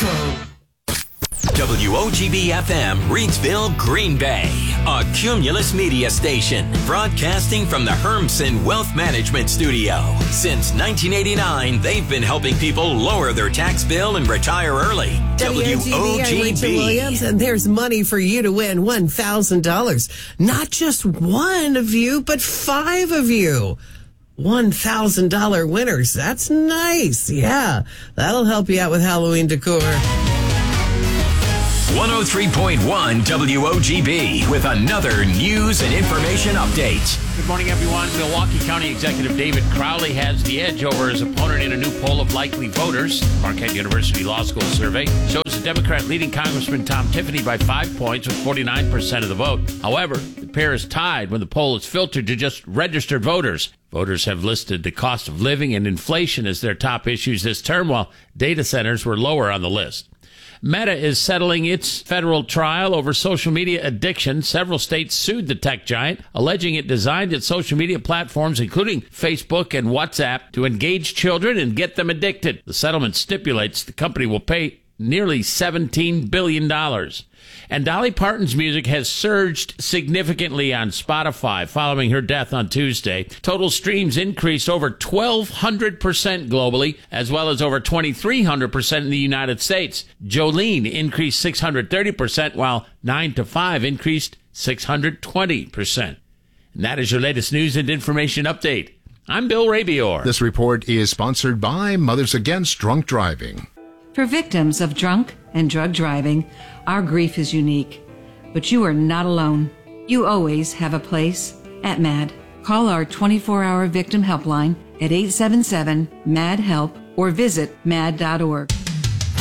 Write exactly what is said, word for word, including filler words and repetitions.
W O G B F M, Reedsville, Green Bay, a Cumulus Media station, broadcasting from the Hermsen Wealth Management Studio. Since nineteen eighty-nine, they've been helping people lower their tax bill and retire early. W O G B. I'm Rachel Williams, and there's money for you to win, one thousand dollars. Not just one of you, but five of you. one thousand dollars winners. That's nice. Yeah, that'll help you out with Halloween decor. one oh three point one W O G B with another news and information update. Good morning, everyone. Milwaukee County Executive David Crowley has the edge over his opponent in a new poll of likely voters. Marquette University Law School survey shows the Democrat leading Congressman Tom Tiffany by five points with forty-nine percent of the vote. However, the pair is tied when the poll is filtered to just registered voters. Voters have listed the cost of living and inflation as their top issues this term, while data centers were lower on the list. Meta is settling its federal trial over social media addiction. Several states sued the tech giant, alleging it designed its social media platforms, including Facebook and WhatsApp, to engage children and get them addicted. The settlement stipulates the company will pay nearly seventeen billion dollars. And Dolly Parton's music has surged significantly on Spotify following her death on Tuesday. Total streams increased over twelve hundred percent globally, as well as over twenty-three hundred percent in the United States. Jolene increased six hundred thirty percent, while nine to five increased six hundred twenty percent. And that is your latest news and information update. I'm Bill Rabior. This report is sponsored by Mothers Against Drunk Driving. For victims of drunk and drug driving, our grief is unique. But you are not alone. You always have a place at MAD. Call our twenty-four hour victim helpline at eight seven seven, M A D, HELP or visit mad dot org.